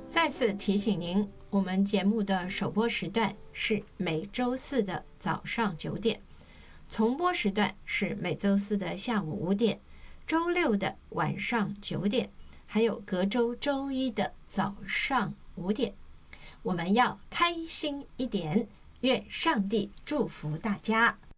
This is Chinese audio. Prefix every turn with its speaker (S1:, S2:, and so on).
S1: 再次提醒您，我们节目的首播时段是每周四的早上9点，重播时段是每周四的下午5点，周六的晚上9点，还有隔周周一的早上5点。我们要开心一点，愿上帝祝福大家。